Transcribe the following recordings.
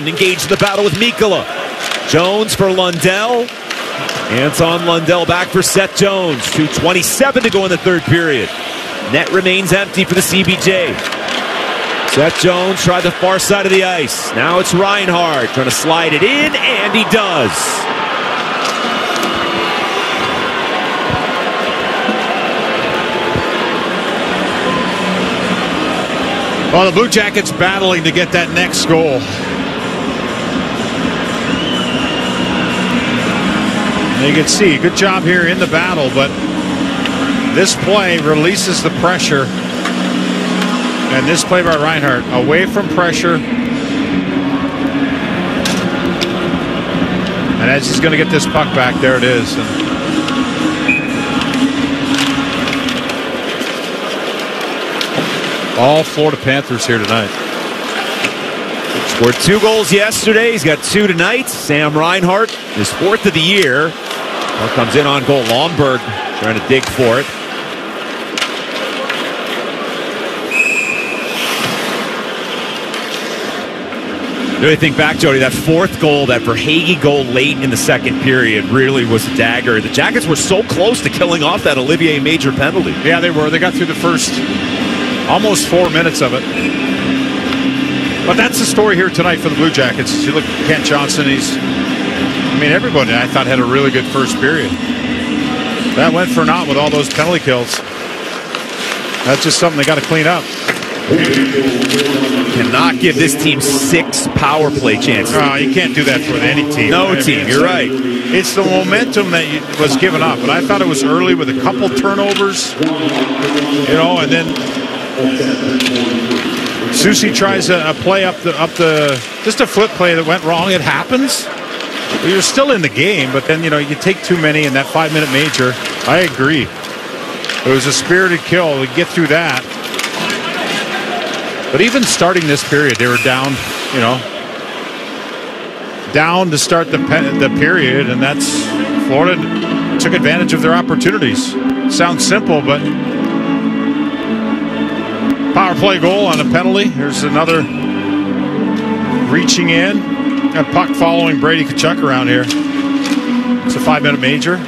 Martin engaged in the battle with Mikkola. Jones for Lundell. Anton Lundell back for Seth Jones. 2:27 to go in the third period. Net remains empty for the CBJ. Seth Jones tried the far side of the ice. Now it's Reinhart trying to slide it in, and he does. Well, the Blue Jackets battling to get that next goal. And you can see, good job here in the battle, but this play releases the pressure. And this play by Reinhart, away from pressure. And as he's going to get this puck back, there it is. All Florida Panthers here tonight. Scored 2 goals yesterday. He's got 2 tonight. Sam Reinhart, his 4th of the year. Puck comes in on goal. Lomberg trying to dig for it. Really think back, Jody, that 4th goal, that Verhaeghe goal late in the second period really was a dagger. The Jackets were so close to killing off that Olivier Major penalty. Yeah, they were. They got through the first almost 4 minutes of it. But that's the story here tonight for the Blue Jackets. As you look at Kent Johnson, everybody I thought had a really good first period. That went for naught with all those penalty kills. That's just something they got to clean up. Cannot give this team 6 power play chances. Oh, you can't do that with any team. No team, you're right. It's the momentum that was given up. And I thought it was early with a couple turnovers. And then Soucy tries a play up the just a flip play that went wrong. It happens. You're still in the game, but then you take too many in that 5-minute major. I agree. It was a spirited kill to get through that. But even starting this period, they were down, down to start the period, and that's Florida took advantage of their opportunities. Sounds simple, but power play goal on a penalty. Here's another reaching in. Got puck following Brady Tkachuk around here. It's a 5-minute major.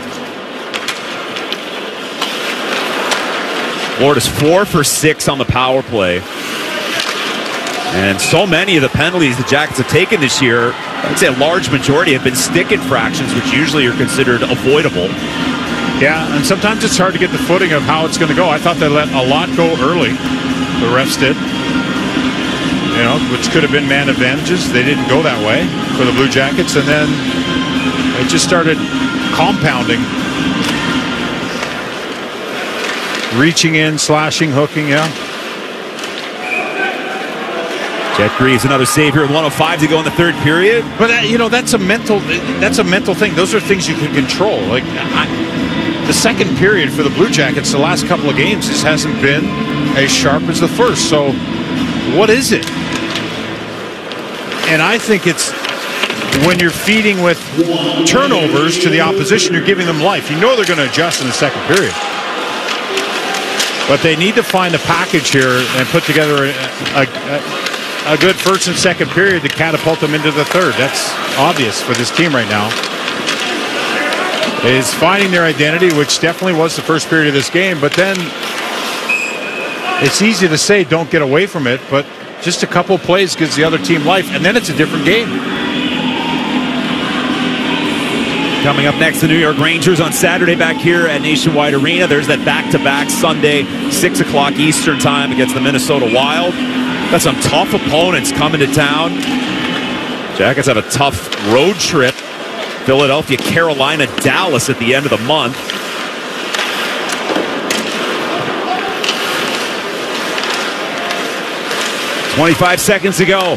Florida's 4 for 6 on the power play. And so many of the penalties the Jackets have taken this year, I'd say a large majority have been stick infractions, which usually are considered avoidable. Yeah, and sometimes it's hard to get the footing of how it's going to go. I thought they let a lot go early. The refs did. Which could have been man advantages. They didn't go that way for the Blue Jackets, and then it just started compounding. Reaching in, slashing, hooking, yeah. Jet Greaves another save here with 1:05 to go in the third period. But that's a mental thing. Those are things you can control. Like the second period for the Blue Jackets, the last couple of games, just hasn't been as sharp as the first. So what is it? And I think it's when you're feeding with turnovers to the opposition, you're giving them life. They're going to adjust in the second period. But they need to find a package here and put together a good first and second period to catapult them into the third. That's obvious for this team right now. Is finding their identity, which definitely was the first period of this game. But then it's easy to say don't get away from it, but just a couple plays gives the other team life, and then it's a different game. Coming up next, the New York Rangers on Saturday back here at Nationwide Arena. There's that back-to-back Sunday, 6 o'clock Eastern time against the Minnesota Wild. Got some tough opponents coming to town. Jackets have a tough road trip. Philadelphia, Carolina, Dallas at the end of the month. .25 seconds to go.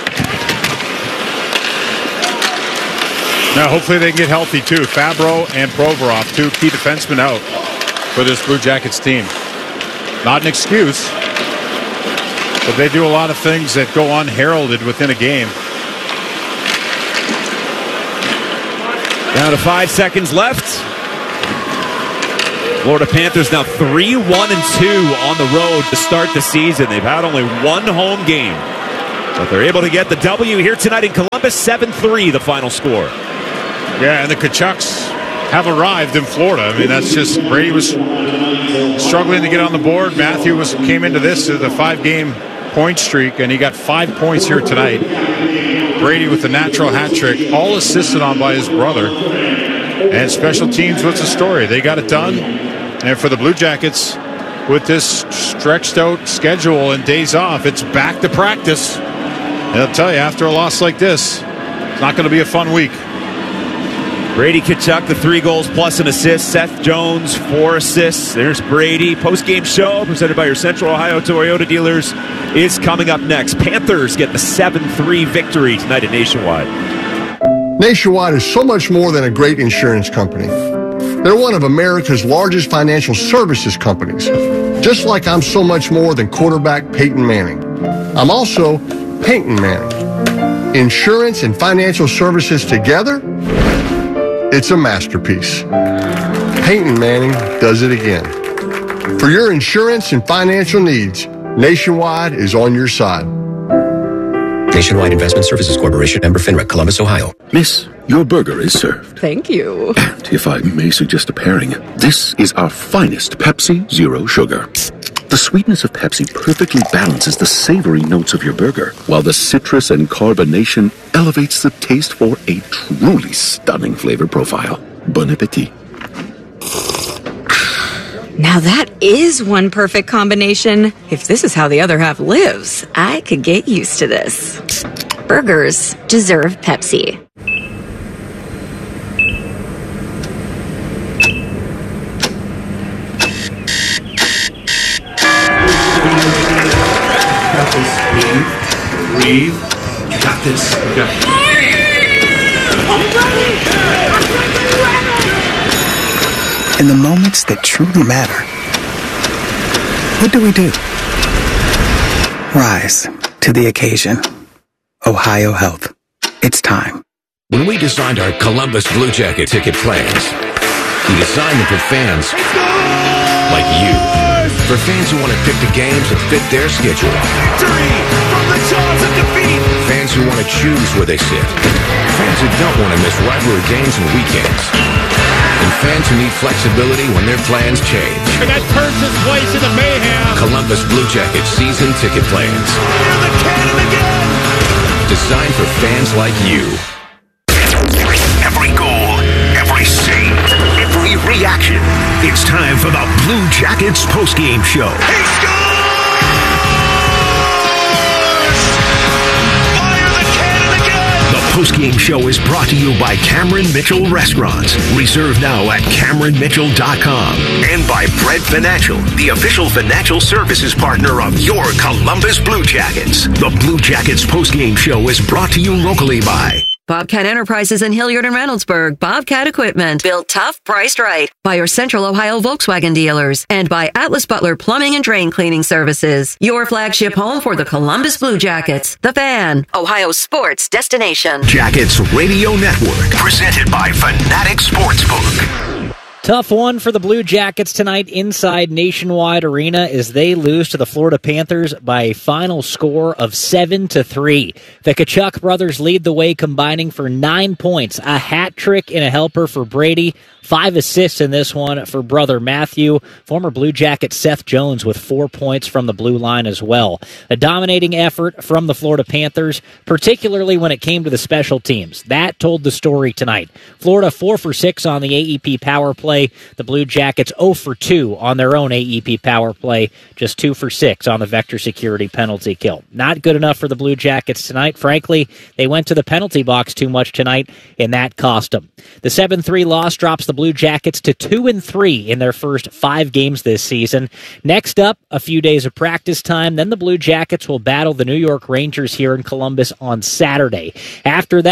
Now, hopefully they can get healthy, too. Fabro and Provorov, 2 key defensemen out for this Blue Jackets team. Not an excuse, but they do a lot of things that go unheralded within a game. Down to 5 seconds left. Florida Panthers now 3-1-2 on the road to start the season. They've had only 1 home game But they're able to get the W here tonight in Columbus, 7-3 the final score. Yeah, and the Kachucks have arrived in Florida. I mean, that's just, Brady was struggling to get on the board. Matthew came into this as a 5-game point streak, and he got 5 points here tonight. Brady with the natural hat trick, all assisted on by his brother. And special teams, what's the story? They got it done. And for the Blue Jackets, with this stretched out schedule and days off, it's back to practice. And I'll tell you, after a loss like this, it's not going to be a fun week. Brady Tkachuk, the 3 goals plus an assist. Seth Jones, 4 assists. There's Brady. Post-game show presented by your Central Ohio Toyota dealers is coming up next. Panthers get the 7-3 victory tonight at Nationwide. Nationwide is so much more than a great insurance company. They're one of America's largest financial services companies. Just like I'm so much more than quarterback Peyton Manning. I'm also Peyton Manning. Insurance and financial services together, it's a masterpiece. Peyton Manning does it again. For your insurance and financial needs, Nationwide is on your side. Nationwide Investment Services Corporation, member FINRA, Columbus, Ohio. Miss, your burger is served. Thank you. And if I may suggest a pairing, this is our finest Pepsi Zero Sugar. The sweetness of Pepsi perfectly balances the savory notes of your burger, while the citrus and carbonation elevates the taste for a truly stunning flavor profile. Bon appetit. Now that is one perfect combination. If this is how the other half lives, I could get used to this. Burgers deserve Pepsi. Breathe. You got this. In the moments that truly matter, what do? Rise to the occasion. Ohio Health. It's time. When we designed our Columbus Blue Jacket ticket plans, we designed them for fans like you. For fans who want to pick the games that fit their schedule. Victory from the jaws of defeat. Fans who want to choose where they sit. Fans who don't want to miss rivalry games and weekends. And fans who need flexibility when their plans change. And that turns this place into mayhem. Columbus Blue Jacket season ticket plans. Fire the cannon again. Designed for fans like you. Every goal, every save, every reaction. It's time for the Blue Jackets postgame show. He scores! Fire the cannon again! The postgame show is brought to you by Cameron Mitchell Restaurants. Reserve now at CameronMitchell.com. And by Bread Financial, the official financial services partner of your Columbus Blue Jackets. The Blue Jackets postgame show is brought to you locally by Bobcat Enterprises in Hilliard and Reynoldsburg. Bobcat Equipment. Built tough, priced right. By your Central Ohio Volkswagen dealers. And by Atlas Butler Plumbing and Drain Cleaning Services. Your flagship home for the Columbus Blue Jackets. The Fan. Ohio's sports destination. Jackets Radio Network. Presented by Fanatic Sportsbook. Tough one for the Blue Jackets tonight inside Nationwide Arena as they lose to the Florida Panthers by a final score of 7-3. The Tkachuk brothers lead the way, combining for 9 points, a hat trick and a helper for Brady, 5 assists in this one for brother Matthew. Former Blue Jacket Seth Jones with 4 points from the blue line as well. A dominating effort from the Florida Panthers, particularly when it came to the special teams. That told the story tonight. Florida 4 for 6 on the AEP power play. The Blue Jackets 0 for 2 on their own AEP power play, just 2 for 6 on the Vector Security penalty kill. Not good enough for the Blue Jackets tonight. Frankly, they went to the penalty box too much tonight, and that cost them. The 7-3 loss drops the Blue Jackets to 2-3 in their first 5 games this season. Next up, a few days of practice time. Then the Blue Jackets will battle the New York Rangers here in Columbus on Saturday. After that,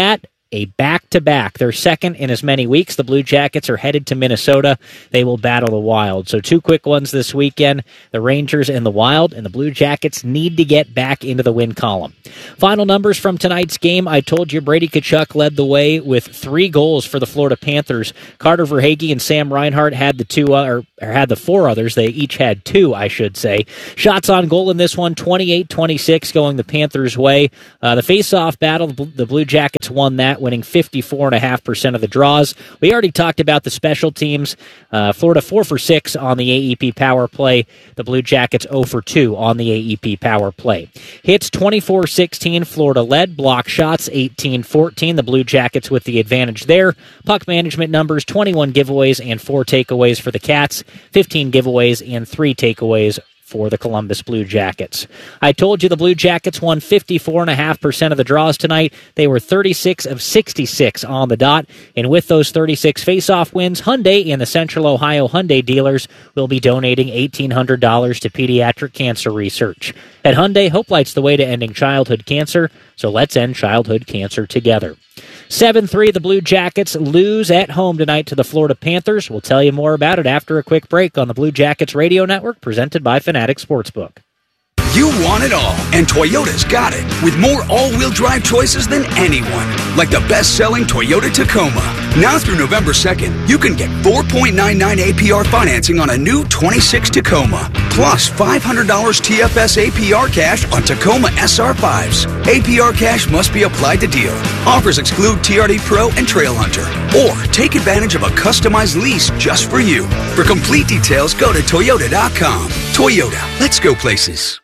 a back-to-back. They're second in as many weeks. The Blue Jackets are headed to Minnesota. They will battle the Wild. So 2 quick ones this weekend. The Rangers and the Wild, and the Blue Jackets need to get back into the win column. Final numbers from tonight's game. I told you Brady Tkachuk led the way with 3 goals for the Florida Panthers. Carter Verhaeghe and Sam Reinhart had the 4 others. They each had 2, I should say. Shots on goal in this one, 28-26, going the Panthers' way. The face-off battle, the Blue Jackets won that, winning 54.5% of the draws. We already talked about the special teams. Florida 4 for 6 on the AEP power play. The Blue Jackets 0 for 2 on the AEP power play. Hits 24-16, Florida led. Block shots 18-14. The Blue Jackets with the advantage there. Puck management numbers, 21 giveaways and 4 takeaways for the Cats, 15 giveaways and 3 takeaways for the Columbus Blue Jackets. I told you the Blue Jackets won 54.5% of the draws tonight. They were 36 of 66 on the dot. And with those 36 face-off wins, Hyundai and the Central Ohio Hyundai dealers will be donating $1,800 to pediatric cancer research. At Hyundai, hope lights the way to ending childhood cancer, so let's end childhood cancer together. 7-3, the Blue Jackets lose at home tonight to the Florida Panthers. We'll tell you more about it after a quick break on the Blue Jackets Radio Network, presented by Fanatic Sportsbook. You want it all, and Toyota's got it, with more all-wheel drive choices than anyone, like the best-selling Toyota Tacoma. Now through November 2nd, you can get 4.99 APR financing on a new 26 Tacoma, plus $500 TFS APR cash on Tacoma SR5s. APR cash must be applied to deal. Offers exclude TRD Pro and Trail Hunter. Or take advantage of a customized lease just for you. For complete details, go to Toyota.com. Toyota, let's go places.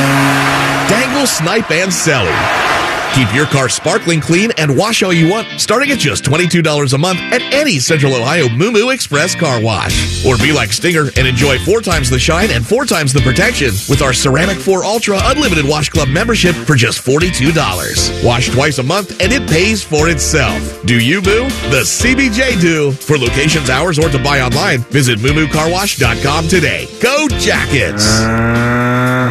Dangle, Snipe, and Selly. Keep your car sparkling clean and wash all you want, starting at just $22 a month at any Central Ohio Moo Express car wash. Or be like Stinger and enjoy 4 times the shine and 4 times the protection with our Ceramic 4 Ultra Unlimited Wash Club membership for just $42. Wash twice a month and it pays for itself. Do you moo? The CBJ do. For locations, hours, or to buy online, visit moomoocarwash.com today. Go Jackets!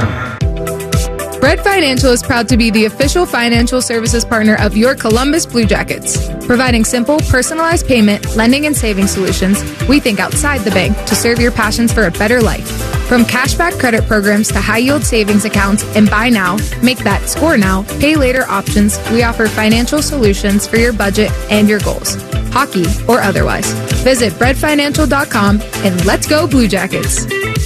Bread Financial is proud to be the official financial services partner of your Columbus Blue Jackets. Providing simple, personalized payment, lending, and saving solutions, we think outside the bank to serve your passions for a better life. From cashback credit programs to high-yield savings accounts and buy now, make that score now, pay later options, we offer financial solutions for your budget and your goals, hockey or otherwise. Visit breadfinancial.com and let's go Blue Jackets.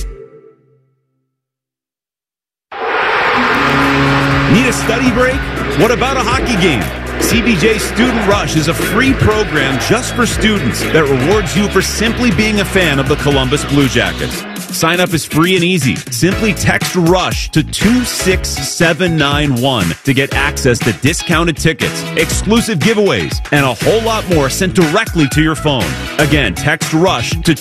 Need a study break? What about a hockey game? CBJ Student Rush is a free program just for students that rewards you for simply being a fan of the Columbus Blue Jackets. Sign up is free and easy. Simply text RUSH to 26791 to get access to discounted tickets, exclusive giveaways, and a whole lot more sent directly to your phone. Again, text RUSH to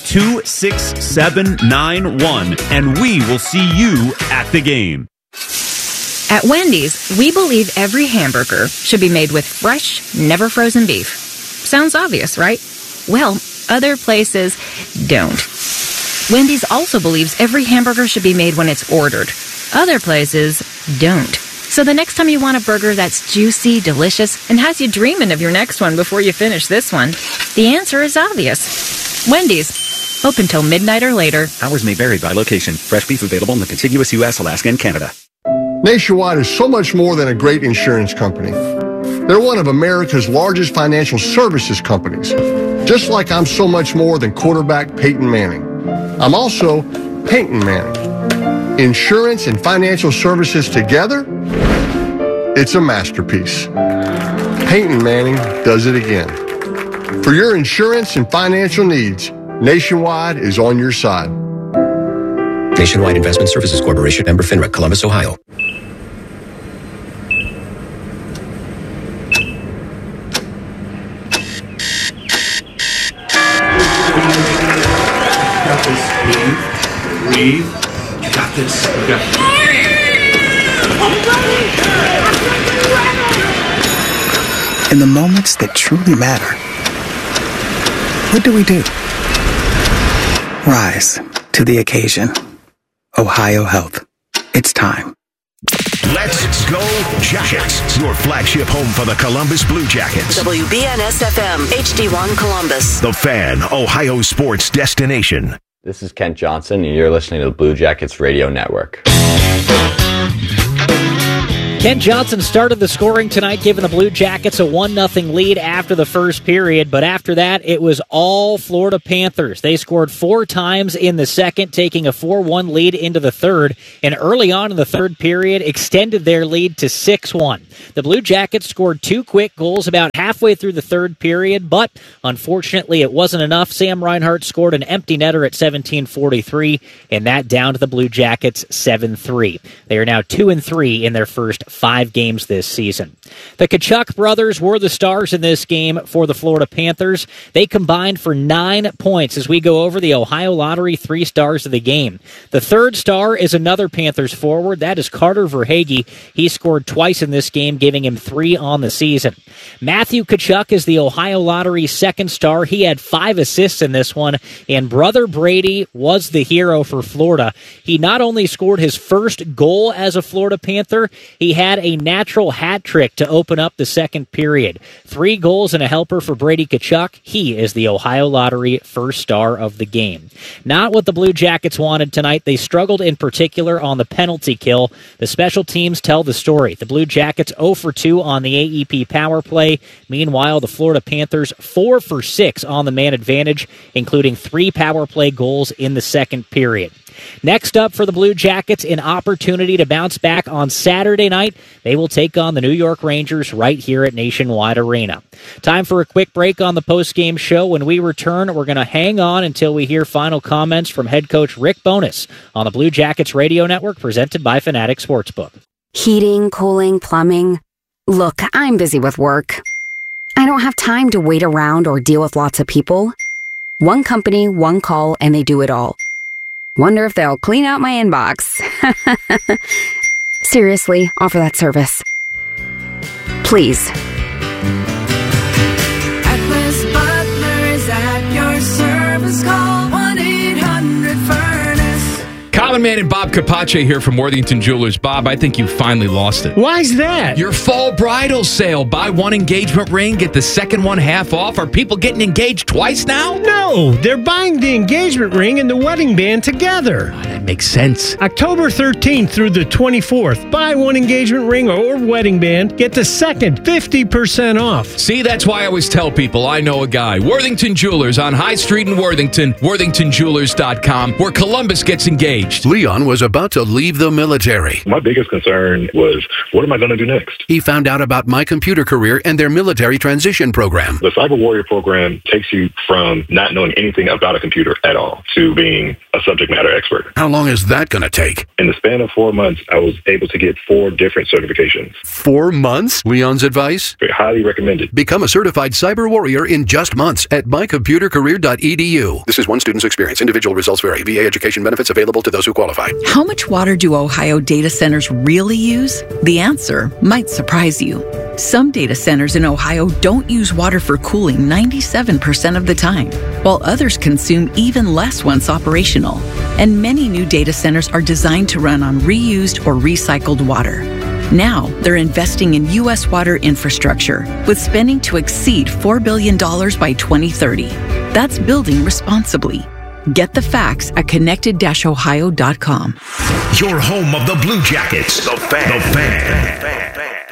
26791 and we will see you at the game. At Wendy's, we believe every hamburger should be made with fresh, never frozen beef. Sounds obvious, right? Well, other places don't. Wendy's also believes every hamburger should be made when it's ordered. Other places don't. So the next time you want a burger that's juicy, delicious, and has you dreaming of your next one before you finish this one, the answer is obvious. Wendy's. Open till midnight or later. Hours may vary by location. Fresh beef available in the contiguous U.S., Alaska, and Canada. Nationwide is so much more than a great insurance company. They're one of America's largest financial services companies. Just like I'm so much more than quarterback Peyton Manning. I'm also Peyton Manning. Insurance and financial services together, it's a masterpiece. Peyton Manning does it again. For your insurance and financial needs, Nationwide is on your side. Nationwide Investment Services Corporation, member FINRA, Columbus, Ohio. Breathe. You got this. You got this. In the moments that truly matter, what do? Rise to the occasion. Ohio Health. It's time. Let's go Jackets. Your flagship home for the Columbus Blue Jackets. WBNS FM, HD1 Columbus. The Fan, Ohio sports destination. This is Kent Johnson, and you're listening to the Blue Jackets Radio Network. Kent Johnson started the scoring tonight, giving the Blue Jackets a 1-0 lead after the first period. But after that, it was all Florida Panthers. They scored 4 times in the second, taking a 4-1 lead into the third. And early on in the third period, extended their lead to 6-1. The Blue Jackets scored 2 quick goals about halfway through the third period, but unfortunately it wasn't enough. Sam Reinhart scored an empty netter at 17:43, and that down to the Blue Jackets 7-3. They are now 2-3 in their first 5 games this season. The Tkachuk brothers were the stars in this game for the Florida Panthers. They combined for 9 points as we go over the Ohio Lottery 3 stars of the game. The third star is another Panthers forward. That is Carter Verhaeghe. He scored twice in this game, giving him 3 on the season. Matthew Tkachuk is the Ohio Lottery's second star. He had 5 assists in this one, and brother Brady was the hero for Florida. He not only scored his first goal as a Florida Panther, he had a natural hat trick to open up the second period. 3 goals and a helper for Brady Tkachuk. He is the Ohio Lottery first star of the game. Not what the Blue Jackets wanted tonight. They struggled in particular on the penalty kill. The special teams tell the story. The Blue Jackets 0 for 2 on the AEP power play. Meanwhile, the Florida Panthers 4 for 6 on the man advantage, including 3 power play goals in the second period. Next up for the Blue Jackets, an opportunity to bounce back on Saturday night. They will take on the New York Rangers right here at Nationwide Arena. Time for a quick break on the postgame show. When we return, we're going to hang on until we hear final comments from head coach Rick Bowness on the Blue Jackets Radio Network, presented by Fanatic Sportsbook. Heating, cooling, plumbing. Look, I'm busy with work. I don't have time to wait around or deal with lots of people. One company, one call, and they do it all. Wonder if they'll clean out my inbox. Seriously, offer that service. Please. Atlas Butler's at your service. Call 1-800-FURNACE. Common Man and Bob Capace here from Worthington Jewelers. Bob, I think you finally lost it. Why's that? Your fall bridal sale. Buy one engagement ring, get the second one half off. Are people getting engaged twice now? No, they're buying the engagement ring and the wedding band together. Oh, that makes sense. October 13th through the 24th. Buy one engagement ring or wedding band, get the second 50% off. See, that's why I always tell people I know a guy. Worthington Jewelers on High Street in Worthington. WorthingtonJewelers.com, where Columbus gets engaged. Leon was about to leave the military. My biggest concern was, what am I going to do next? He found out about My Computer Career and their military transition program. The Cyber Warrior program takes you from not knowing anything about a computer at all to being a subject matter expert. How long is that going to take? In the span of 4 months, I was able to get 4 different certifications. 4 months? Leon's advice? Highly recommended. Become a certified cyber warrior in just months at mycomputercareer.edu. This is one student's experience. Individual results vary. VA education benefits available to those who qualify. How much water do Ohio data centers really use? The answer might surprise you. Some data centers in Ohio don't use water for cooling 97% of the time, while others consume even less once operational. And many new data centers are designed to run on reused or recycled water. Now, they're investing in U.S. water infrastructure, with spending to exceed $4 billion by 2030. That's building responsibly. Get the facts at connected-ohio.com. Your home of the Blue Jackets. The Fan. The Fan.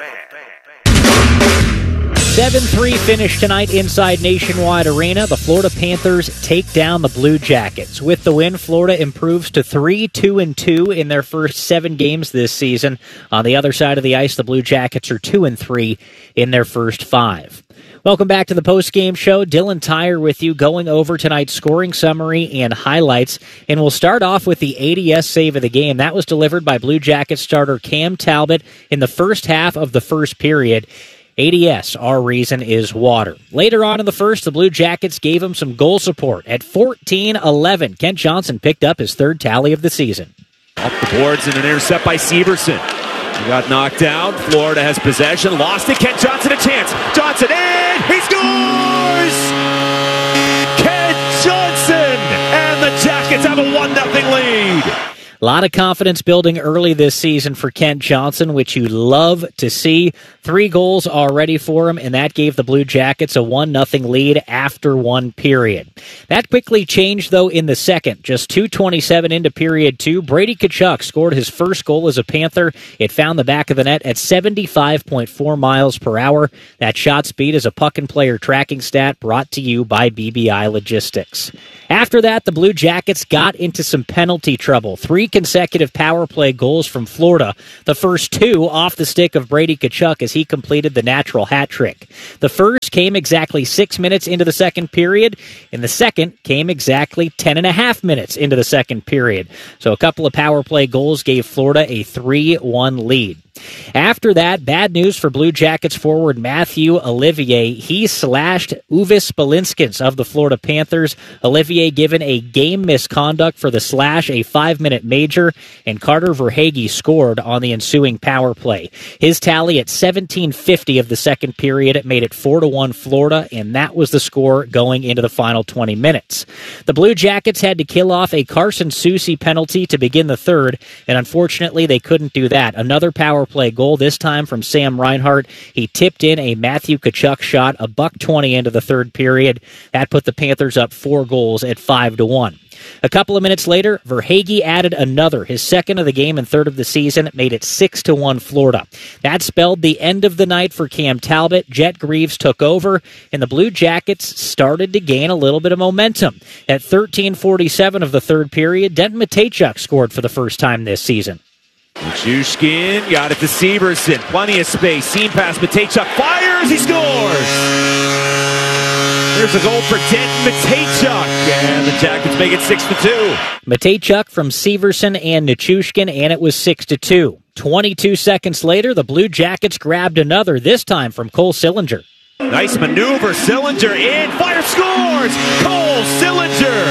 7-3 finish tonight inside Nationwide Arena. The Florida Panthers take down the Blue Jackets. With the win, Florida improves to 3-2-2 in their first 7 games this season. On the other side of the ice, the Blue Jackets are 2-3 in their first 5. Welcome back to the postgame show. Dylan Tyre with you, going over tonight's scoring summary and highlights. And we'll start off with the ADS save of the game. That was delivered by Blue Jackets starter Cam Talbot in the first half of the first period. ADS, our reason is water. Later on in the first, the Blue Jackets gave him some goal support. At 14-11, Kent Johnson picked up his 3rd tally of the season. Off the boards and an intercept by Severson. He got knocked down. Florida has possession. Lost it. Kent Johnson a chance. Johnson in. He scores! Kent Johnson! And the Jackets have a 1-0 lead. A lot of confidence building early this season for Kent Johnson, which you love to see. 3 goals already for him, and that gave the Blue Jackets a 1-0 lead after 1 period. That quickly changed, though, in the second. Just 2:27 into period 2, Brady Tkachuk scored his first goal as a Panther. It found the back of the net at 75.4 miles per hour. That shot speed is a puck and player tracking stat brought to you by BBI Logistics. After that, the Blue Jackets got into some penalty trouble. 3 consecutive power play goals from Florida. The first 2 off the stick of Brady Tkachuk as he completed the natural hat trick. The first came exactly 6 minutes into the second period, and the second came exactly 10.5 minutes into the second period. So a couple of power play goals gave Florida a 3-1 lead. After that, bad news for Blue Jackets forward Matthew Olivier. He slashed Uvis Balinskis of the Florida Panthers. Olivier given a game misconduct for the slash, a 5-minute major, and Carter Verhaeghe scored on the ensuing power play. His tally at 17:50 of the second period made it 4-1 Florida, and that was the score going into the final 20 minutes. The Blue Jackets had to kill off a Carson Soucy penalty to begin the third, and unfortunately they couldn't do that. Another power play goal, this time from Sam Reinhart. He tipped in a Matthew Tkachuk shot, a $1:20 into the third period. That put the Panthers up 4 goals at 5-1. A couple of minutes later, Verhaeghe added another, his second of the game and third of the season, made it 6-1 Florida. That spelled the end of the night for Cam Talbot. Jet Greaves took over, and the Blue Jackets started to gain a little bit of momentum. At 13:47 of the third period, Denton Mateychuk scored for the first time this season. Nichushkin got it to Severson. Plenty of space. Seam pass. Mateychuk fires. He scores. There's a goal for Denton Mateychuk. And the Jackets make it 6-2. Mateychuk from Severson and Nichushkin, and it was 6-2. 22 seconds later, the Blue Jackets grabbed another, this time from Cole Sillinger. Nice maneuver. Sillinger in. Fire scores. Cole Sillinger.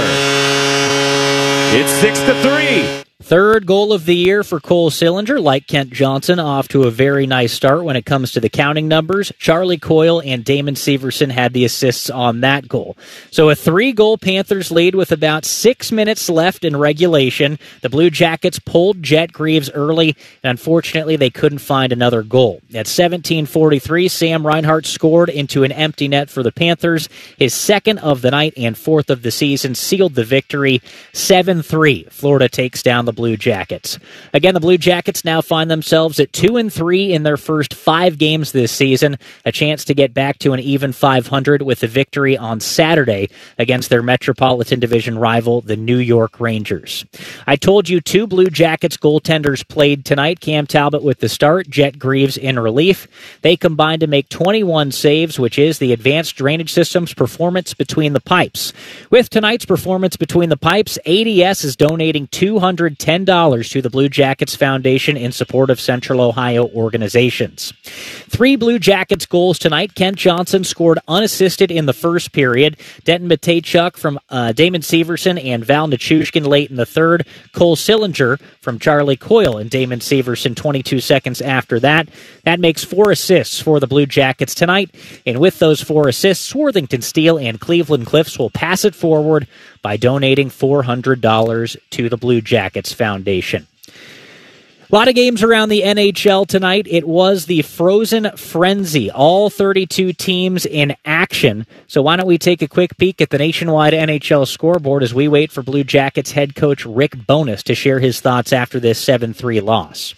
It's 6-3. Third goal of the year for Cole Sillinger, like Kent Johnson, off to a very nice start when it comes to the counting numbers. Charlie Coyle and Damon Severson had the assists on that goal. So a 3-goal Panthers lead with about 6 minutes left in regulation. The Blue Jackets pulled Jet Greaves early, and unfortunately they couldn't find another goal. At 17:43, Sam Reinhart scored into an empty net for the Panthers. His second of the night and fourth of the season sealed the victory. 7-3. Florida takes down the Blue Jackets. Again, the Blue Jackets now find themselves at 2-3 in their first 5 games this season, a chance to get back to an even 500 with a victory on Saturday against their Metropolitan Division rival, the New York Rangers. I told you 2 Blue Jackets goaltenders played tonight, Cam Talbot with the start, Jet Greaves in relief. They combined to make 21 saves, which is the Advanced Drainage System's performance between the pipes. With tonight's performance between the pipes, ADS is donating $210 to the Blue Jackets Foundation in support of Central Ohio organizations. 3 Blue Jackets goals tonight. Kent Johnson scored unassisted in the first period. Denton Mateychuk from Damon Severson and Val Nichushkin late in the third. Cole Sillinger from Charlie Coyle and Damon Severson 22 seconds after that. That makes 4 assists for the Blue Jackets tonight. And with those 4 assists, Worthington Steel and Cleveland Cliffs will pass it forward by donating $400 to the Blue Jackets Foundation. A lot of games around the NHL tonight. It was the Frozen Frenzy, all 32 teams in action. So why don't we take a quick peek at the nationwide NHL scoreboard as we wait for Blue Jackets head coach Rick Bowness to share his thoughts after this 7-3 loss.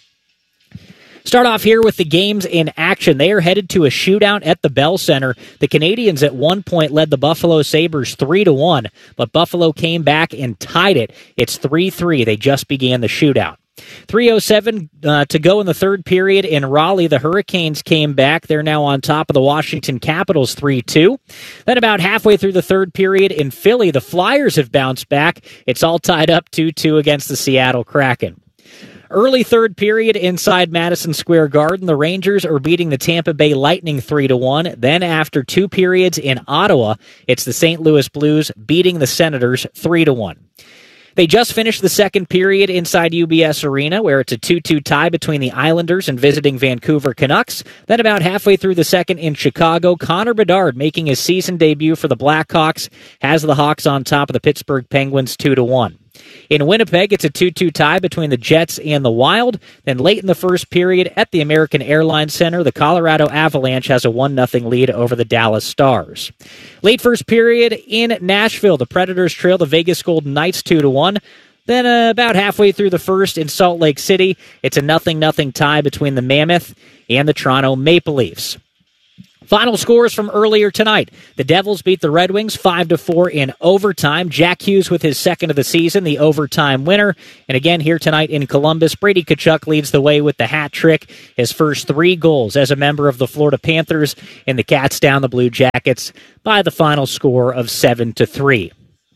Start off here with the games in action. They are headed to a shootout at the Bell Center. The Canadiens at one point led the Buffalo Sabres 3-1, but Buffalo came back and tied it. It's 3-3. They just began the shootout. 3:07 to go in the third period in Raleigh. The Hurricanes came back. They're now on top of the Washington Capitals 3-2. Then about halfway through the third period in Philly, the Flyers have bounced back. It's all tied up 2-2 against the Seattle Kraken. Early third period inside Madison Square Garden, the Rangers are beating the Tampa Bay Lightning 3-1. Then after 2 periods in Ottawa, it's the St. Louis Blues beating the Senators 3-1. They just finished the second period inside UBS Arena, where it's a 2-2 tie between the Islanders and visiting Vancouver Canucks. Then about halfway through the second in Chicago, Connor Bedard, making his season debut for the Blackhawks, has the Hawks on top of the Pittsburgh Penguins 2-1. In Winnipeg, it's a 2-2 tie between the Jets and the Wild. Then late in the first period at the American Airlines Center, the Colorado Avalanche has a 1-0 lead over the Dallas Stars. Late first period in Nashville, the Predators trail the Vegas Golden Knights 2-1. Then about halfway through the first in Salt Lake City, it's a 0-0 tie between the Mammoth and the Toronto Maple Leafs. Final scores from earlier tonight. The Devils beat the Red Wings 5-4 in overtime. Jack Hughes with his second of the season, the overtime winner. And again, here tonight in Columbus, Brady Tkachuk leads the way with the hat trick. His first 3 goals as a member of the Florida Panthers, and the Cats down the Blue Jackets by the final score of 7-3.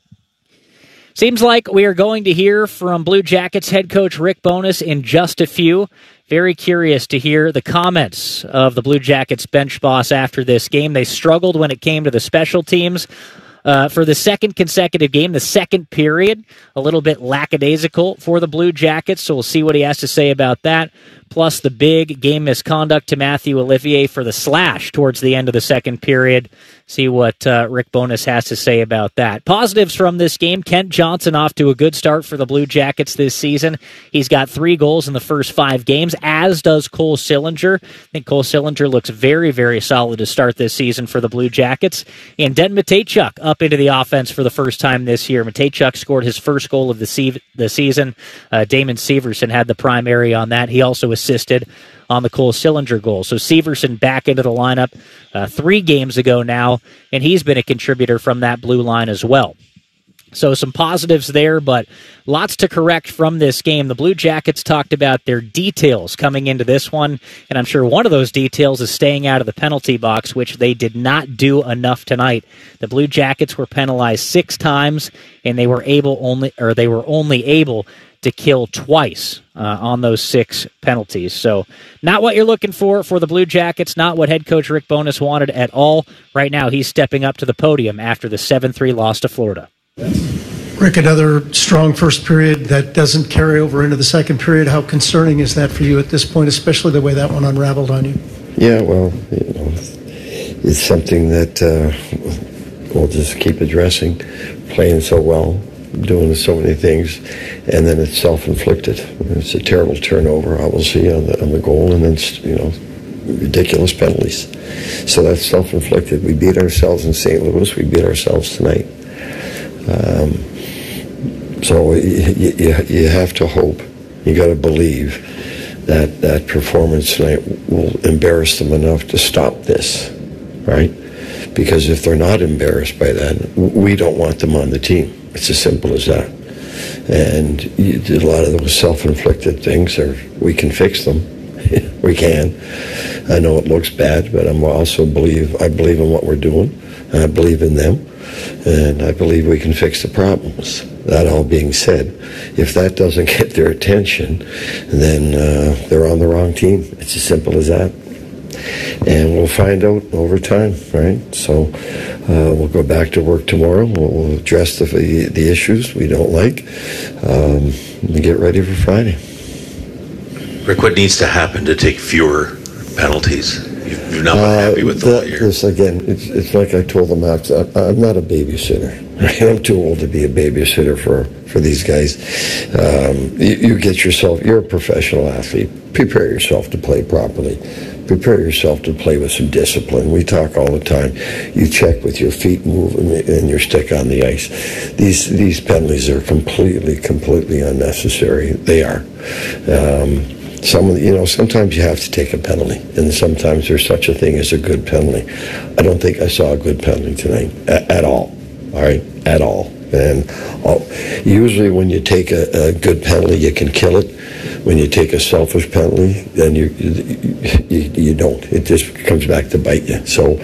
Seems like we are going to hear from Blue Jackets head coach Rick Bowness in just a few. Very curious to hear the comments of the Blue Jackets bench boss after this game. They struggled when it came to the special teams. For the second consecutive game, the second period, a little bit lackadaisical for the Blue Jackets, so we'll see what he has to say about that. Plus the big game misconduct to Matthew Olivier for the slash towards the end of the second period. See what Rick Bowness has to say about that. Positives from this game, Kent Johnson off to a good start for the Blue Jackets this season. He's got 3 goals in the first 5 games, as does Cole Sillinger. I think Cole Sillinger looks very, very solid to start this season for the Blue Jackets. And Den Mateychuk up into the offense for the first time this year. Mateychuk scored his first goal of the season. Damon Severson had the primary on that. He also assisted on the Cole Sillinger goal. So Severson back into the lineup 3 games ago now, and he's been a contributor from that blue line as well. So some positives there, but lots to correct from this game. The Blue Jackets talked about their details coming into this one, and I'm sure one of those details is staying out of the penalty box, which they did not do enough tonight. The Blue Jackets were penalized 6 times, and they were only able to kill twice on those 6 penalties. So not what you're looking for the Blue Jackets, not what head coach Rick Bowness wanted at all. Right now, he's stepping up to the podium after the 7-3 loss to Florida. Rick, another strong first period that doesn't carry over into the second period. How concerning is that for you at this point, especially the way that one unraveled on you? Yeah, well, it's something that we'll just keep addressing, playing so well, doing so many things, and then it's self-inflicted. It's a terrible turnover, obviously, on the goal, and then ridiculous penalties. So that's self-inflicted. We beat ourselves in St. Louis. We beat ourselves tonight. So you have to hope, you got to believe that performance tonight will embarrass them enough to stop this, right? Because if they're not embarrassed by that, we don't want them on the team. It's as simple as that. And a lot of those self-inflicted things, we can fix them. We can. I know it looks bad, but I believe in what we're doing. And I believe in them. And I believe we can fix the problems. That all being said, if that doesn't get their attention, then they're on the wrong team. It's as simple as that. And we'll find out over time, right? So we'll go back to work tomorrow. We'll address the issues we don't like and get ready for Friday. Rick, what needs to happen to take fewer penalties? You've not been happy with the whole year. This, again, it's like I told them, Max, I'm not a babysitter. Right? I'm too old to be a babysitter for these guys. You get yourself, you're a professional athlete. Prepare yourself to play properly. Prepare yourself to play with some discipline. We talk all the time. You check with your feet moving and your stick on the ice. These penalties are completely unnecessary. They are. Sometimes you have to take a penalty, and sometimes there's such a thing as a good penalty. I don't think I saw a good penalty tonight at all. All right, at all. And usually when you take a good penalty, you can kill it. When you take a selfish penalty, then you don't. It just comes back to bite you. So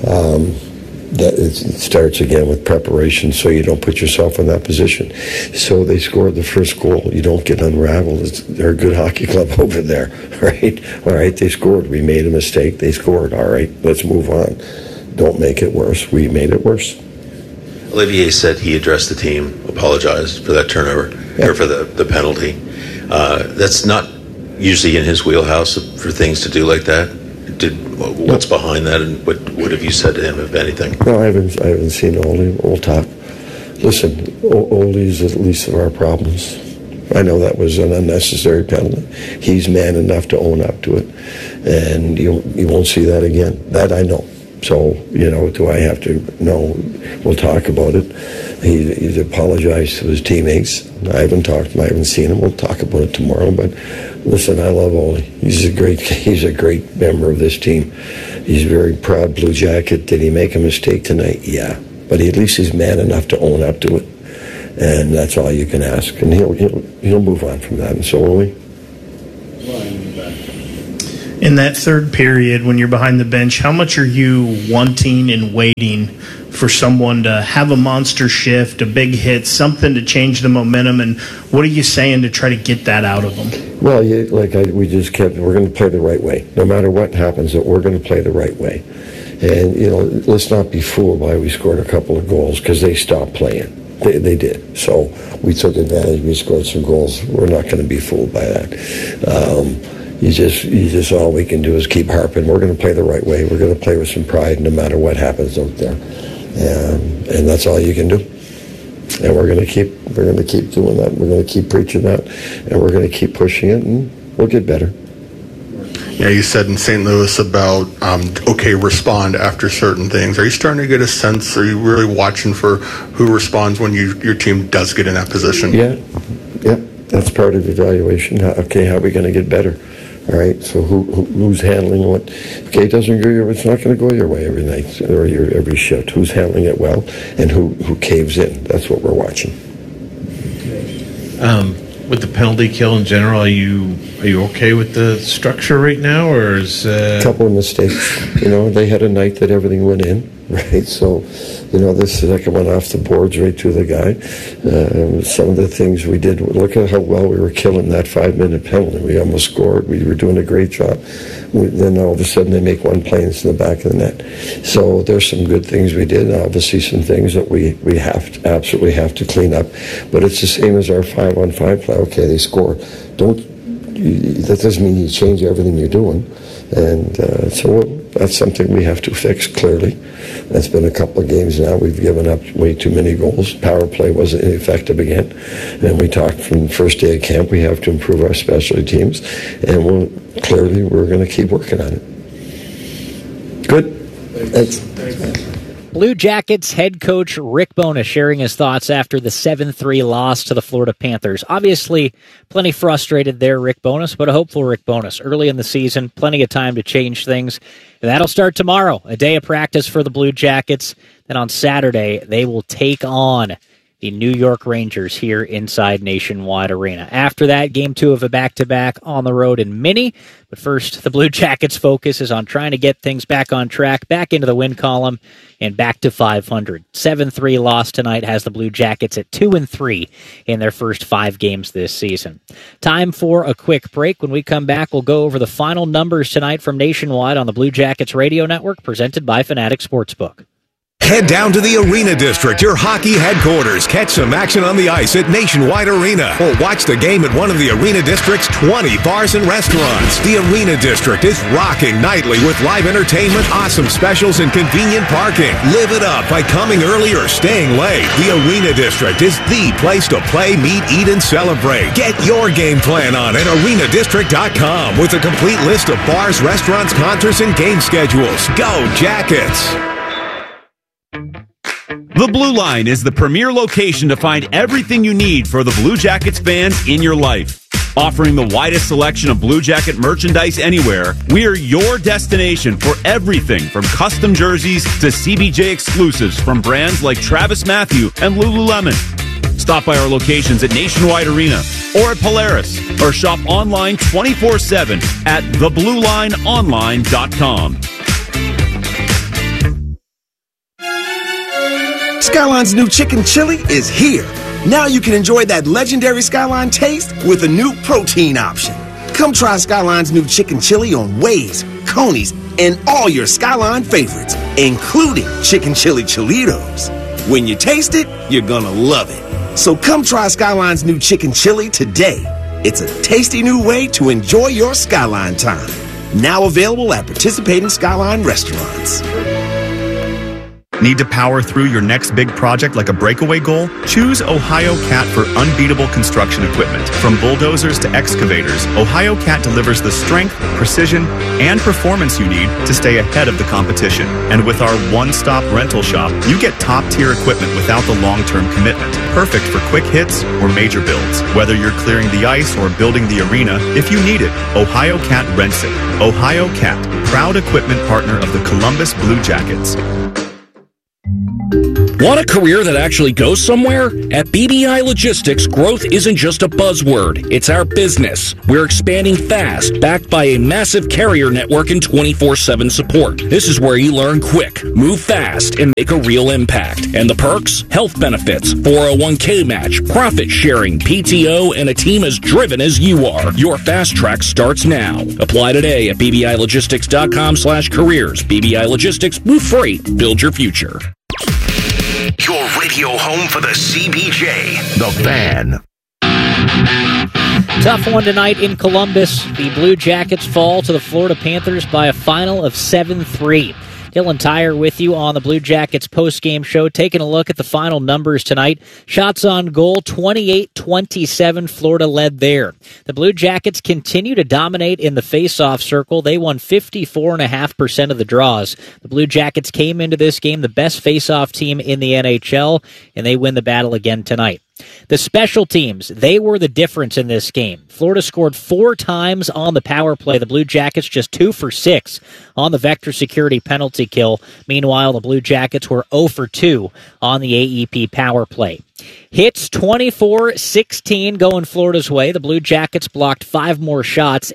it starts again with preparation, so you don't put yourself in that position. So they scored the first goal. You don't get unraveled. They're a good hockey club over there, right? All right, they scored. We made a mistake. They scored. All right, let's move on. Don't make it worse. We made it worse. Olivier said he addressed the team, apologized for that turnover, or for the penalty. That's not usually in his wheelhouse for things to do like that. What's behind that, and what have you said to him, if anything? No, I haven't seen all talk. listen, Oldie's the least of our problems. I know that was an unnecessary penalty. He's man enough to own up to it, and you won't see that again. That I know. So, do I have to? No, we'll talk about it. He's apologized to his teammates. I haven't talked to him. I haven't seen him. We'll talk about it tomorrow. But listen, I love Oldie. He's a great member of this team. He's a very proud Blue Jacket. Did he make a mistake tonight? Yeah. But at least he's man enough to own up to it. And that's all you can ask. And he'll move on from that. And so will we. In that third period, when you're behind the bench, how much are you wanting and waiting for someone to have a monster shift, a big hit, something to change the momentum? And what are you saying to try to get that out of them? Well, we just kept, we're going to play the right way. No matter what happens, we're going to play the right way. And, let's not be fooled by we scored a couple of goals because they stopped playing. They did. So we took advantage. We scored some goals. We're not going to be fooled by that. You just all we can do is keep harping. We're going to play the right way. We're going to play with some pride no matter what happens out there. And that's all you can do. And we're going to keep doing that. We're going to keep preaching that, and we're going to keep pushing it, and we'll get better. Yeah, you said in St. Louis about, respond after certain things. Are you starting to get a sense, are you really watching for who responds when your team does get in that position? Yeah, that's part of the evaluation. How are we going to get better? All right, so who's handling what? Okay, it doesn't go it's not going to go your way every night or every shift. Who's handling it well, and who caves in? That's what we're watching. With the penalty kill in general, are you okay with the structure right now, or is a couple of mistakes? They had a night that everything went in, right? So, this second one off the boards right to the guy. Some of the things we did. Look at how well we were killing that 5-minute penalty. We almost scored. We were doing a great job. Then all of a sudden they make one play into the back of the net. So there's some good things we did. Obviously some things that we absolutely have to clean up. But it's the same as our 5-on-5 play. Okay, they score. That doesn't mean you change everything you're doing. And so that's something we have to fix clearly. That's been a couple of games now. We've given up way too many goals. Power play wasn't effective again. And we talked from the first day of camp, we have to improve our specialty teams. And we're going to keep working on it. Good. Thanks. Blue Jackets head coach Rick Bowness sharing his thoughts after the 7-3 loss to the Florida Panthers. Obviously, plenty frustrated there, Rick Bowness, but a hopeful Rick Bowness. Early in the season, plenty of time to change things. And that'll start tomorrow, a day of practice for the Blue Jackets. Then on Saturday, they will take on the New York Rangers here inside Nationwide Arena. After that, game 2 of a back-to-back on the road in Minnie. But first, the Blue Jackets' focus is on trying to get things back on track, back into the win column, and back to 500. 7-3 loss tonight has the Blue Jackets at 2-3 in their first 5 games this season. Time for a quick break. When we come back, we'll go over the final numbers tonight from Nationwide on the Blue Jackets Radio Network, presented by Fanatic Sportsbook. Head down to the Arena District, your hockey headquarters. Catch some action on the ice at Nationwide Arena, or watch the game at one of the Arena District's 20 bars and restaurants. The Arena District is rocking nightly with live entertainment, awesome specials, and convenient parking. Live it up by coming early or staying late. The Arena District is the place to play, meet, eat, and celebrate. Get your game plan on at arenadistrict.com with a complete list of bars, restaurants, concerts, and game schedules. Go Jackets! The Blue Line is the premier location to find everything you need for the Blue Jackets fans in your life. Offering the widest selection of Blue Jacket merchandise anywhere, we are your destination for everything from custom jerseys to CBJ exclusives from brands like Travis Matthew and Lululemon. Stop by our locations at Nationwide Arena or at Polaris, or shop online 24/7 at thebluelineonline.com. Skyline's new chicken chili is here. Now you can enjoy that legendary Skyline taste with a new protein option. Come try Skyline's new chicken chili on Waze, Coney's, and all your Skyline favorites, including chicken chili Cholitos. When you taste it, you're gonna love it. So come try Skyline's new chicken chili today. It's a tasty new way to enjoy your Skyline time. Now available at participating Skyline restaurants. Need to power through your next big project like a breakaway goal? Choose Ohio Cat for unbeatable construction equipment. From bulldozers to excavators, Ohio Cat delivers the strength, precision, and performance you need to stay ahead of the competition. And with our one-stop rental shop, you get top-tier equipment without the long-term commitment. Perfect for quick hits or major builds. Whether you're clearing the ice or building the arena, if you need it, Ohio Cat rents it. Ohio Cat, proud equipment partner of the Columbus Blue Jackets. Want a career that actually goes somewhere? At BBI Logistics, growth isn't just a buzzword. It's our business. We're expanding fast, backed by a massive carrier network and 24/7 support. This is where you learn quick, move fast, and make a real impact. And the perks? Health benefits, 401k match, profit sharing, PTO, and a team as driven as you are. Your fast track starts now. Apply today at BBILogistics.com/careers. BBI Logistics, move freight, build your future. Your radio home for the CBJ, The Fan. Tough one tonight in Columbus. The Blue Jackets fall to the Florida Panthers by a final of 7-3. Dylan Tyre with you on the Blue Jackets post-game show, taking a look at the final numbers tonight. Shots on goal, 28-27, Florida led there. The Blue Jackets continue to dominate in the face-off circle. They won 54.5% of the draws. The Blue Jackets came into this game the best face-off team in the NHL, and they win the battle again tonight. The special teams, they were the difference in this game. Florida scored 4 times on the power play. The Blue Jackets just 2 for 6 on the Vector Security penalty kill. Meanwhile, the Blue Jackets were 0 for 2 on the AEP power play. Hits 24-16 going Florida's way. The Blue Jackets blocked 5 more shots,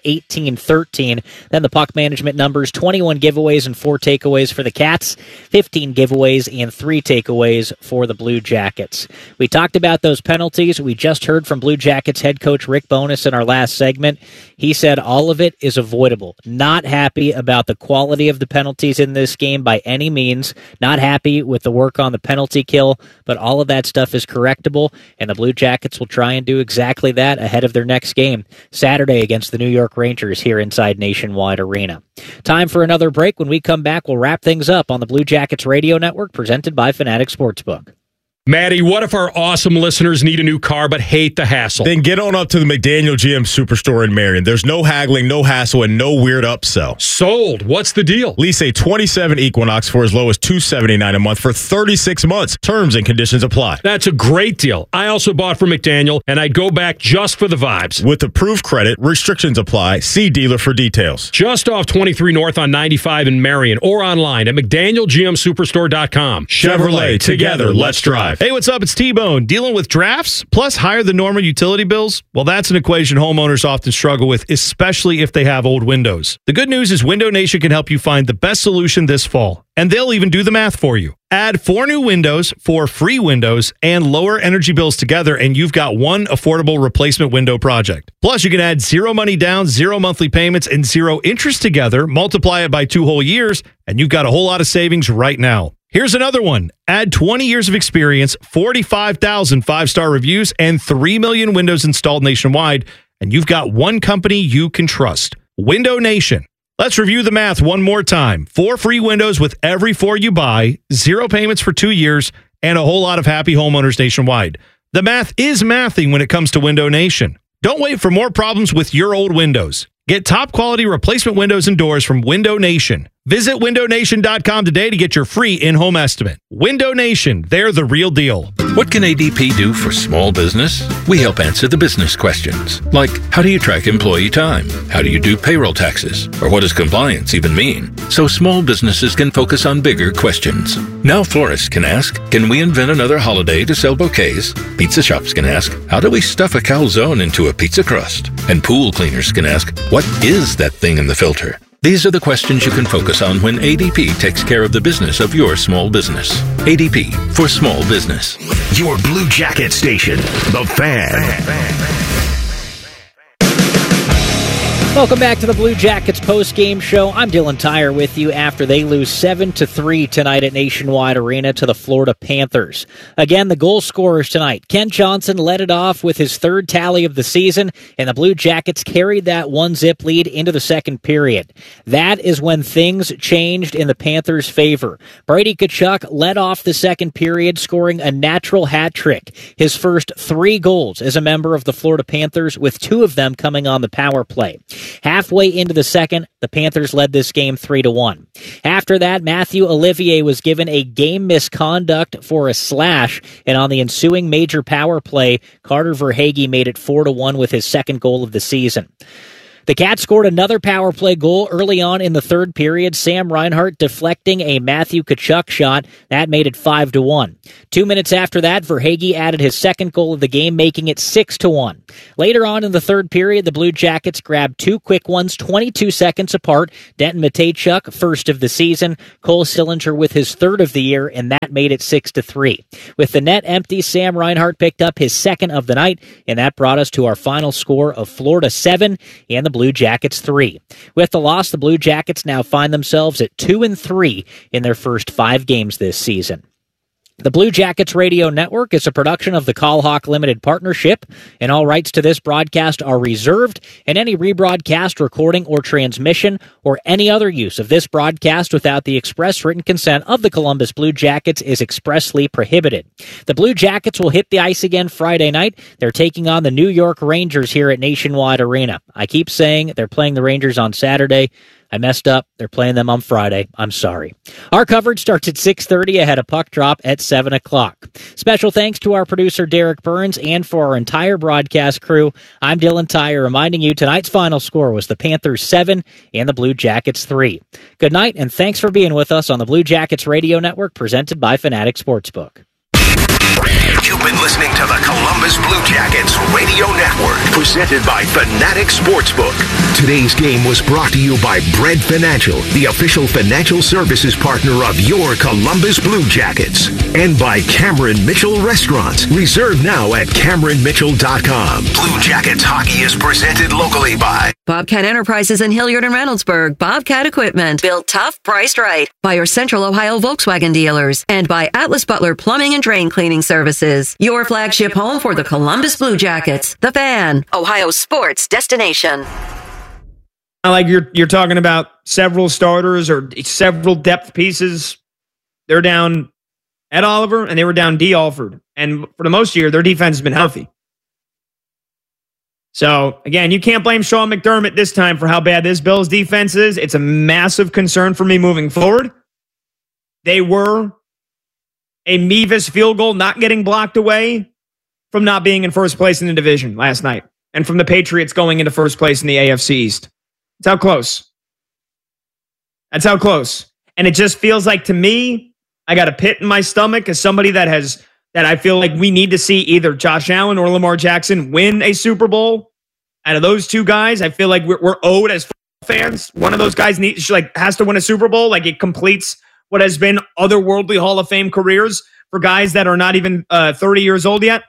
18-13. Then the puck management numbers, 21 giveaways and 4 takeaways for the Cats, 15 giveaways and 3 takeaways for the Blue Jackets. We talked about those penalties. We just heard from Blue Jackets head coach Rick Bowness in our last segment. He said all of it is avoidable. Not happy about the quality of the penalties in this game by any means. Not happy with the work on the penalty kill, but all of that stuff is correctable, and the Blue Jackets will try and do exactly that ahead of their next game, Saturday against the New York Rangers here inside Nationwide Arena. Time for another break. When we come back, we'll wrap things up on the Blue Jackets Radio Network, presented by Fanatic Sportsbook. Maddie, what if our awesome listeners need a new car but hate the hassle? Then get on up to the McDaniel GM Superstore in Marion. There's no haggling, no hassle, and no weird upsell. Sold. What's the deal? Lease a 27 Equinox for as low as $279 a month for 36 months. Terms and conditions apply. That's a great deal. I also bought from McDaniel, and I'd go back just for the vibes. With approved credit, restrictions apply. See dealer for details. Just off 23 North on 95 in Marion, or online at McDanielGMSuperstore.com. Chevrolet, together, let's drive. Hey, what's up? It's T-Bone. Dealing with drafts plus higher than normal utility bills? Well, that's an equation homeowners often struggle with, especially if they have old windows. The good news is Window Nation can help you find the best solution this fall, and they'll even do the math for you. Add 4 new windows, 4 free windows, and lower energy bills together, and you've got one affordable replacement window project. Plus, you can add 0 money down, 0 monthly payments, and 0 interest together, multiply it by 2 whole years, and you've got a whole lot of savings right now. Here's another one. Add 20 years of experience, 45,000 5-star reviews, and 3 million windows installed nationwide, and you've got one company you can trust. Window Nation. Let's review the math one more time. 4 free windows with every 4 you buy, 0 payments for 2 years, and a whole lot of happy homeowners nationwide. The math is mathing when it comes to Window Nation. Don't wait for more problems with your old windows. Get top quality replacement windows and doors from Window Nation. Visit windownation.com today to get your free in-home estimate. Window Nation, they're the real deal. What can ADP do for small business? We help answer the business questions, like how do you track employee time? How do you do payroll taxes? Or what does compliance even mean? So small businesses can focus on bigger questions. Now florists can ask, can we invent another holiday to sell bouquets? Pizza shops can ask, how do we stuff a calzone into a pizza crust? And pool cleaners can ask, what is that thing in the filter? These are the questions you can focus on when ADP takes care of the business of your small business. ADP for small business. Your Blue Jacket station, The Fan. Welcome back to the Blue Jackets post-game show. I'm Dylan Tyre with you after they lose 7-3 tonight at Nationwide Arena to the Florida Panthers. Again, the goal scorers tonight. Kent Johnson led it off with his third tally of the season, and the Blue Jackets carried that 1-zip lead into the second period. That is when things changed in the Panthers' favor. Brady Tkachuk led off the second period, scoring a natural hat trick. His first 3 goals as a member of the Florida Panthers, with 2 of them coming on the power play. Halfway into the second, the Panthers led this game 3-1. After that, Matthew Olivier was given a game misconduct for a slash, and on the ensuing major power play, Carter Verhaeghe made it 4-1 with his second goal of the season. The Cats scored another power play goal early on in the third period, Sam Reinhart deflecting a Matthew Tkachuk shot. That made it 5-1. 2 minutes after that, Verhaeghe added his second goal of the game, making it 6-1. Later on in the third period, the Blue Jackets grabbed 2 quick ones, 22 seconds apart. Denton Mateychuk, first of the season. Cole Sillinger with his third of the year, and that made it 6-3. With the net empty, Sam Reinhart picked up his second of the night, and that brought us to our final score of Florida 7 and the Blue Jackets 3. With the loss, the Blue Jackets now find themselves at 2-3 in their first 5 games this season. The Blue Jackets Radio Network is a production of the Call Hawk Limited Partnership, and all rights to this broadcast are reserved, and any rebroadcast, recording, or transmission, or any other use of this broadcast without the express written consent of the Columbus Blue Jackets is expressly prohibited. The Blue Jackets will hit the ice again Friday night. They're taking on the New York Rangers here at Nationwide Arena. I keep saying they're playing the Rangers on Saturday. I messed up. They're playing them on Friday. I'm sorry. Our coverage starts at 6:30 ahead of puck drop at 7 o'clock. Special thanks to our producer, Derek Burns, and for our entire broadcast crew. I'm Dylan Tyre, reminding you tonight's final score was the Panthers 7 and the Blue Jackets 3. Good night, and thanks for being with us on the Blue Jackets Radio Network, presented by Fanatic Sportsbook. You've been listening to the Columbus Blue Jackets Radio Network, presented by Fanatic Sportsbook. Today's game was brought to you by Bread Financial, the official financial services partner of your Columbus Blue Jackets, and by Cameron Mitchell Restaurants. Reserve now at CameronMitchell.com. Blue Jackets hockey is presented locally by Bobcat Enterprises in Hilliard and Reynoldsburg. Bobcat Equipment, built tough, priced right. By your Central Ohio Volkswagen dealers, and by Atlas Butler Plumbing and Drain Cleaning Services. Your flagship home for the Columbus Blue Jackets. The Fan, Ohio sports destination. Like you're talking about several starters or several depth pieces. They're down Ed Oliver and they were down D. Alford. And for the most year, their defense has been healthy. So, again, you can't blame Sean McDermott this time for how bad this Bills defense is. It's a massive concern for me moving forward. They were a Mevis field goal not getting blocked away from not being in first place in the division last night, and from the Patriots going into first place in the AFC East. That's how close. That's how close. And it just feels like, to me, I got a pit in my stomach as somebody that I feel like we need to see either Josh Allen or Lamar Jackson win a Super Bowl. Out of those two guys, I feel like we're owed as fans. One of those guys has to win a Super Bowl. Like, it completes what has been otherworldly Hall of Fame careers for guys that are not even 30 years old yet.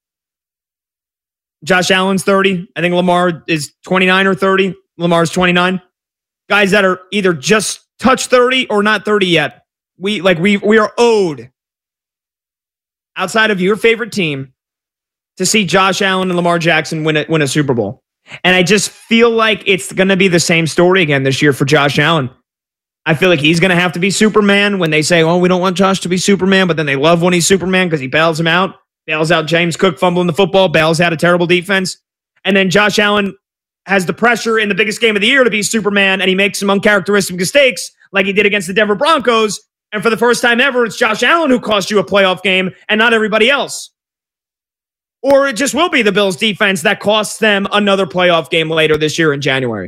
Josh Allen's 30. I think Lamar is 29 or 30. Lamar's 29. Guys that are either just touched 30 or not 30 yet. We are owed, outside of your favorite team, to see Josh Allen and Lamar Jackson win a Super Bowl. And I just feel like it's going to be the same story again this year for Josh Allen. I feel like he's going to have to be Superman when they say, oh, we don't want Josh to be Superman, but then they love when he's Superman because he bails him out. Bails out James Cook fumbling the football, bails out a terrible defense. And then Josh Allen has the pressure in the biggest game of the year to be Superman, and he makes some uncharacteristic mistakes like he did against the Denver Broncos. And for the first time ever, it's Josh Allen who cost you a playoff game and not everybody else. Or it just will be the Bills defense that costs them another playoff game later this year in January.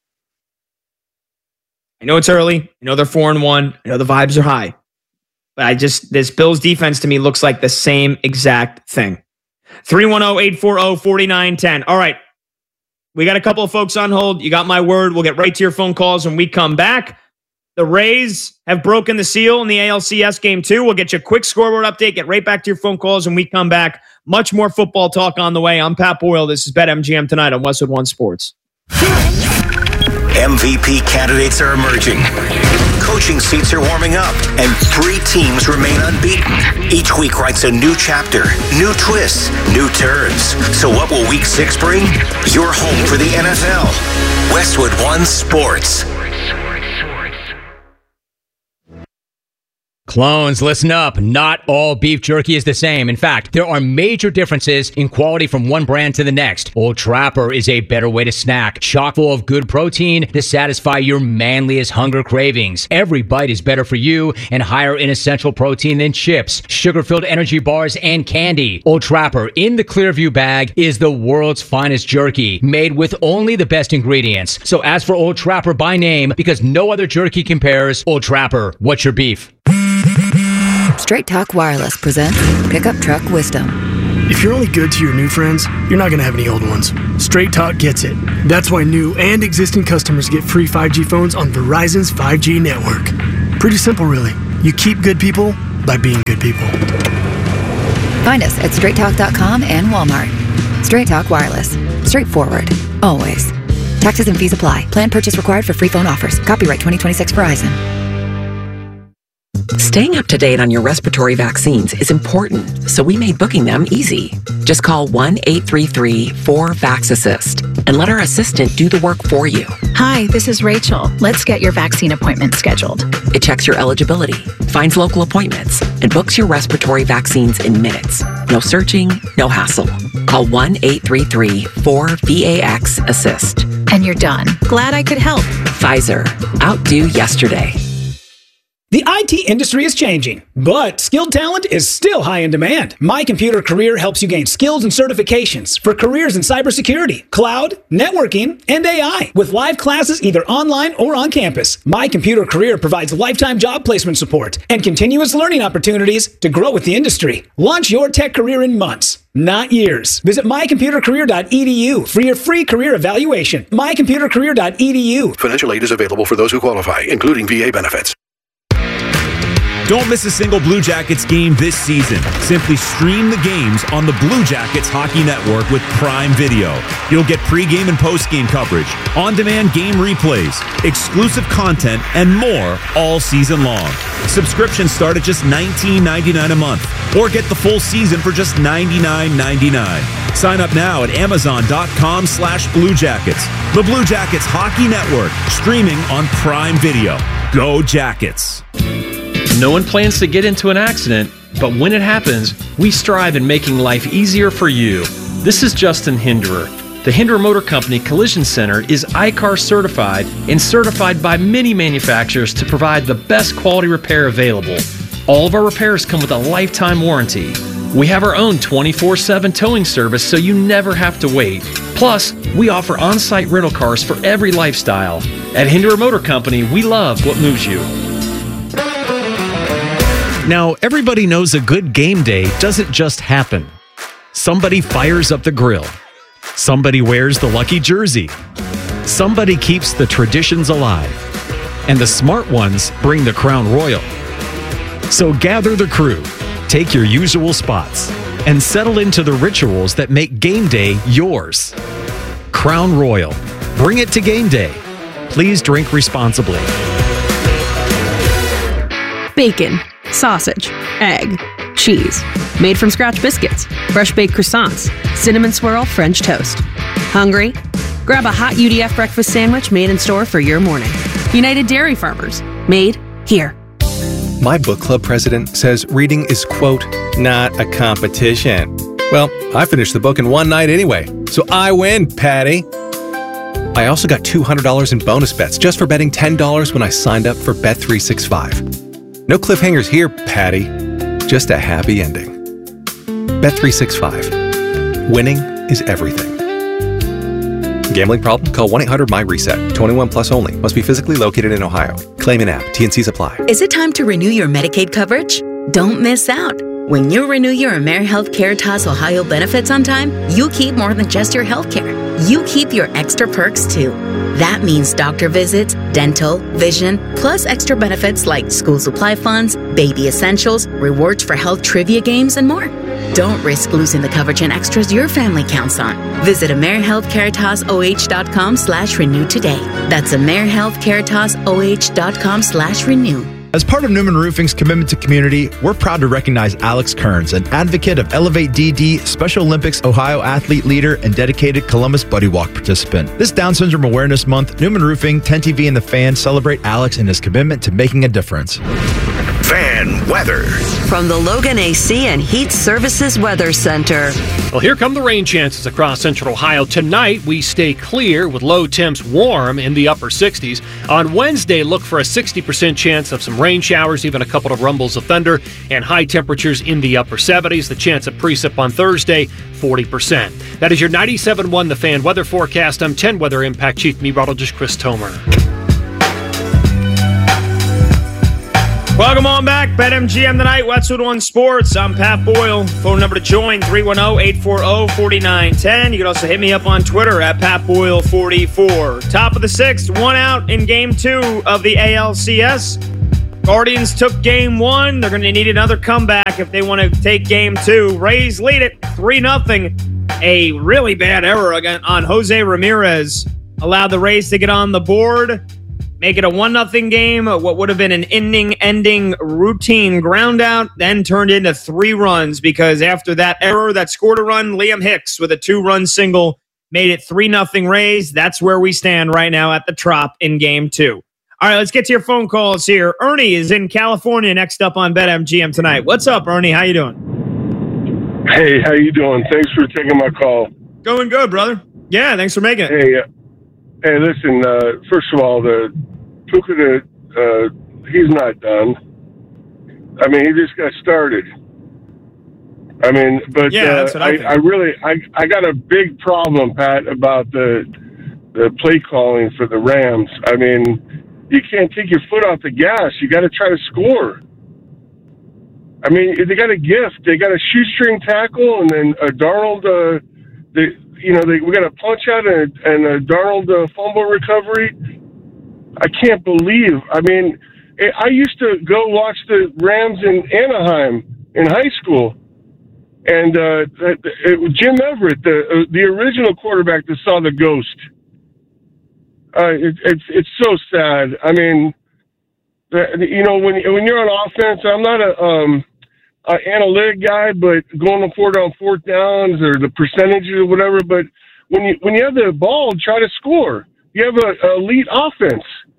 I know it's early. I know they're 4-1. I know the vibes are high. But this Bills defense to me looks like the same exact thing. 310-840-4910. All right. We got a couple of folks on hold. You got my word. We'll get right to your phone calls when we come back. The Rays have broken the seal in the ALCS Game 2. We'll get you a quick scoreboard update. Get right back to your phone calls when we come back. Much more football talk on the way. I'm Pat Boyle. This is BetMGM tonight on Westwood One Sports. MVP candidates are emerging. Coaching seats are warming up, and 3 teams remain unbeaten. Each week writes a new chapter, new twists, new turns. So what will Week 6 bring? Your home for the NFL. Westwood One Sports. Clones, listen up. Not all beef jerky is the same. In fact, there are major differences in quality from one brand to the next. Old Trapper is a better way to snack, chock full of good protein to satisfy your manliest hunger cravings. Every bite is better for you and higher in essential protein than chips, sugar-filled energy bars, and candy. Old Trapper in the Clearview bag is the world's finest jerky, made with only the best ingredients. So ask for Old Trapper by name because no other jerky compares. Old Trapper, what's your beef? Straight Talk Wireless presents Pickup Truck Wisdom. If you're only good to your new friends, you're not going to have any old ones. Straight Talk gets it. That's why new and existing customers get free 5G phones on Verizon's 5G network. Pretty simple, really. You keep good people by being good people. Find us at straighttalk.com and Walmart. Straight Talk Wireless. Straightforward. Always. Taxes and fees apply. Plan purchase required for free phone offers. Copyright 2026 Verizon. Staying up to date on your respiratory vaccines is important, so we made booking them easy. Just call 1-833-4VAX-ASSIST and let our assistant do the work for you. Hi, this is Rachel. Let's get your vaccine appointment scheduled. It checks your eligibility, finds local appointments, and books your respiratory vaccines in minutes. No searching, no hassle. Call 1-833-4VAX-ASSIST. And you're done. Glad I could help. Pfizer. Outdo yesterday. The IT industry is changing, but skilled talent is still high in demand. My Computer Career helps you gain skills and certifications for careers in cybersecurity, cloud, networking, and AI, with live classes either online or on campus. My Computer Career provides lifetime job placement support and continuous learning opportunities to grow with the industry. Launch your tech career in months, not years. Visit mycomputercareer.edu for your free career evaluation. mycomputercareer.edu. Financial aid is available for those who qualify, including VA benefits. Don't miss a single Blue Jackets game this season. Simply stream the games on the Blue Jackets Hockey Network with Prime Video. You'll get pregame and postgame coverage, on-demand game replays, exclusive content, and more all season long. Subscriptions start at just $19.99 a month, or get the full season for just $99.99. Sign up now at Amazon.com/Blue Jackets. The Blue Jackets Hockey Network, streaming on Prime Video. Go Jackets! No one plans to get into an accident, but when it happens, we strive in making life easier for you. This is Justin Hinderer. The Hinderer Motor Company Collision Center is ICAR certified and certified by many manufacturers to provide the best quality repair available. All of our repairs come with a lifetime warranty. We have our own 24/7 towing service so you never have to wait. Plus, we offer on-site rental cars for every lifestyle. At Hinderer Motor Company, we love what moves you. Now, everybody knows a good game day doesn't just happen. Somebody fires up the grill. Somebody wears the lucky jersey. Somebody keeps the traditions alive. And the smart ones bring the Crown Royal. So gather the crew, take your usual spots, and settle into the rituals that make game day yours. Crown Royal. Bring it to game day. Please drink responsibly. Bacon, sausage, egg, cheese, made from scratch biscuits, fresh baked croissants, cinnamon swirl French toast. Hungry? Grab a hot UDF breakfast sandwich made in store for your morning. United Dairy Farmers, made here. My book club president says reading is, quote, not a competition. Well, I finished the book in one night anyway, so I win, Patty. I also got $200 in bonus bets just for betting $10 when I signed up for Bet365. No cliffhangers here, Patty. Just a happy ending. Bet365. Winning is everything. Gambling problem? Call 1-800-MY-RESET. 21 plus only. Must be physically located in Ohio. Claim in app. T&Cs apply. Is it time to renew your Medicaid coverage? Don't miss out. When you renew your AmeriHealth Caritas Ohio benefits on time, you keep more than just your health care. You keep your extra perks too. That means doctor visits, dental, vision, plus extra benefits like school supply funds, baby essentials, rewards for health trivia games, and more. Don't risk losing the coverage and extras your family counts on. Visit AmeriHealthCaritasOH.com/renew today. That's AmeriHealthCaritasOH.com/renew. As part of Newman Roofing's commitment to community, we're proud to recognize Alex Kearns, an advocate of Elevate DD, Special Olympics Ohio athlete leader, and dedicated Columbus Buddy Walk participant. This Down Syndrome Awareness Month, Newman Roofing, 10TV, and the Fan celebrate Alex and his commitment to making a difference. Fan weather. From the Logan AC and Heat Services Weather Center. Well, here come the rain chances across central Ohio. Tonight, we stay clear with low temps warm in the upper 60s. On Wednesday, look for a 60% chance of some rain showers, even a couple of rumbles of thunder, and high temperatures in the upper 70s. The chance of precip on Thursday, 40%. That is your 97.1 The Fan weather forecast. I'm 10 Weather Impact Chief Meteorologist Chris Tomer. Welcome on back. BetMGM tonight, Westwood One Sports. I'm Pat Boyle. Phone number to join, 310-840-4910. You can also hit me up on Twitter at PatBoyle44. Top of the sixth, one out in Game 2 of the ALCS. Guardians took Game 1. They're going to need another comeback if they want to take Game 2. Rays lead it 3-0. A really bad error again on Jose Ramirez allowed the Rays to get on the board. Make it a 1-0 game. What would have been an inning-ending routine groundout, then turned into 3 runs because after that error that scored a run, Liam Hicks with a 2-run single made it 3-0 Rays. That's where we stand right now at the Trop in Game 2. All right, let's get to your phone calls here. Ernie is in California next up on BetMGM tonight. What's up, Ernie? How you doing? Hey, how you doing? Thanks for taking my call. Going good, brother. Yeah, thanks for making it. Hey, listen, first of all, Puka, he's not done. I mean, he just got started. I mean, but yeah, that's what I got a big problem, Pat, about the play calling for the Rams. I mean, you can't take your foot off the gas. You got to try to score. I mean, they got a gift. They got a shoestring tackle, and then a Darnold. We got a punch out and a Darnold fumble recovery. I can't believe. I mean, I used to go watch the Rams in Anaheim in high school, and Jim Everett, the original quarterback that saw the ghost. It's so sad. I mean, when you're on offense, I'm not an analytic guy, but going for it on fourth downs or the percentages or whatever. But when you have the ball, try to score. You have an elite offense.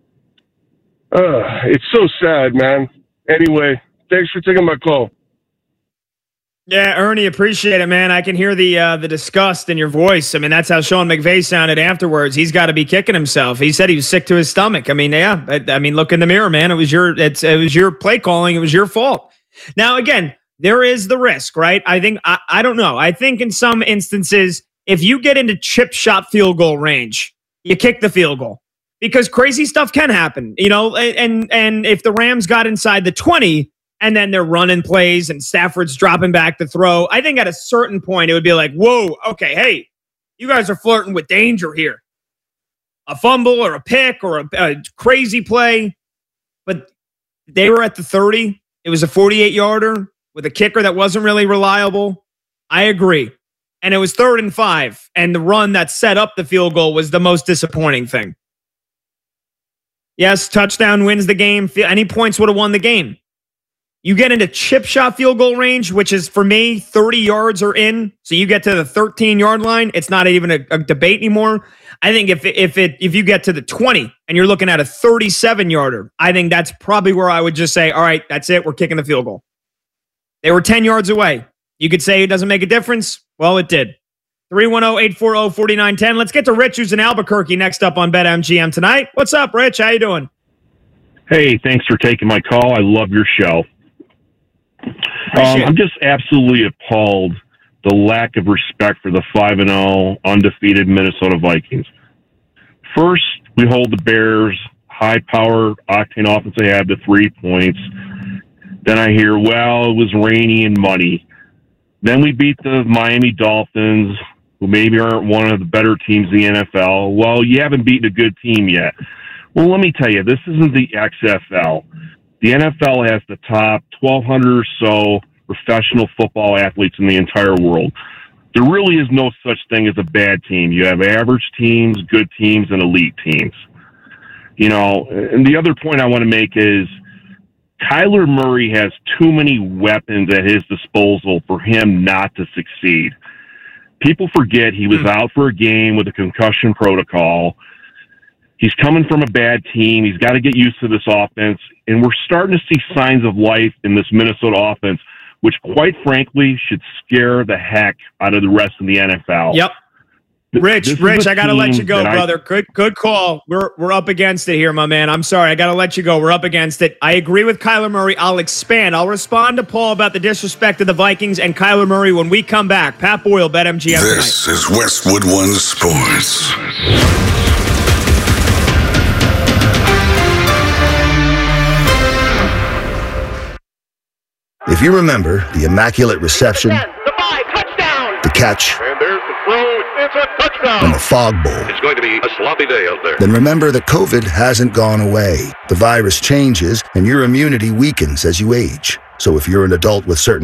It's so sad, man. Anyway, thanks for taking my call. Yeah, Ernie, appreciate it, man. I can hear the disgust in your voice. I mean, that's how Sean McVay sounded afterwards. He's got to be kicking himself. He said he was sick to his stomach. I mean, yeah. I mean, look in the mirror, man. It was your play calling. It was your fault. Now, again, there is the risk, right? I think I don't know. I think in some instances, if you get into chip shot field goal range, you kick the field goal because crazy stuff can happen, you know. And if the Rams got inside the 20. And then they're running plays and Stafford's dropping back to throw, I think at a certain point it would be like, whoa, okay, hey, you guys are flirting with danger here. A fumble or a pick or a crazy play. But they were at the 30. It was a 48-yarder with a kicker that wasn't really reliable. I agree. And it was 3rd and 5. And the run that set up the field goal was the most disappointing thing. Yes, touchdown wins the game. Any points would have won the game. You get into chip shot field goal range, which is, for me, 30 yards or in. So you get to the 13-yard line. It's not even a debate anymore. I think if you get to the 20 and you're looking at a 37-yarder, I think that's probably where I would just say, all right, that's it. We're kicking the field goal. They were 10 yards away. You could say it doesn't make a difference. Well, it did. 310-840-4910. Let's get to Rich, who's in Albuquerque, next up on BetMGM tonight. What's up, Rich? How you doing? Hey, thanks for taking my call. I love your show. I'm just absolutely appalled the lack of respect for the 5-0 undefeated Minnesota Vikings. First, we hold the Bears high power octane offense they had to 3 points. Then I hear, well, it was rainy and muddy. Then we beat the Miami Dolphins, who maybe aren't one of the better teams in the NFL. Well, you haven't beaten a good team yet. Well, let me tell you, this isn't the XFL. The NFL has the top 1,200 or so professional football athletes in the entire world. There really is no such thing as a bad team. You have average teams, good teams, and elite teams. You know, and the other point I want to make is Kyler Murray has too many weapons at his disposal for him not to succeed. People forget he was out for a game with a concussion protocol. He's coming from a bad team. He's got to get used to this offense. And we're starting to see signs of life in this Minnesota offense, which quite frankly should scare the heck out of the rest of the NFL. Yep. Rich, I got to let you go, brother. Good call. We're up against it here, my man. I'm sorry. I got to let you go. We're up against it. I agree with Kyler Murray. I'll expand. I'll respond to Paul about the disrespect of the Vikings and Kyler Murray when we come back. Pat Boyle, BetMGM tonight. This is Westwood One Sports. If you remember the Immaculate Reception, the catch, and there's the throw. It's a touchdown. and the Fog Bowl, It's going to be a sloppy day out there. then remember that COVID hasn't gone away. The virus changes, and your immunity weakens as you age. So if you're an adult with certain